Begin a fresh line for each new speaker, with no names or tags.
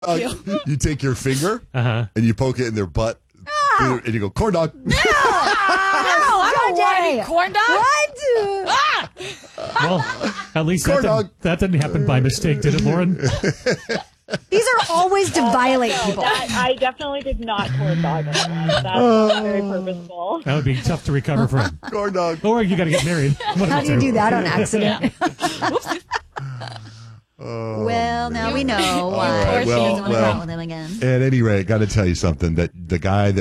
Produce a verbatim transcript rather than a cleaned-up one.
Uh, you take your finger
Uh-huh.
and you poke it in their butt, and you go, corn dog.
No, I don't want to eat corn dog.
What?
Well, at least that
Corn
didn't,
dog.
that didn't happen by mistake, did it, Lauren?
These are always to violate
No,
people.
that, I definitely did not corn dog anyone. That's very purposeful.
That would be tough to recover from.
Corn dog.
Or you got to get married. One of
How
the
do you
two.
do that on accident? Well, now we know why
right,
she
well,
doesn't want to
well.
go out with him again.
At any rate, got to tell you something that the guy that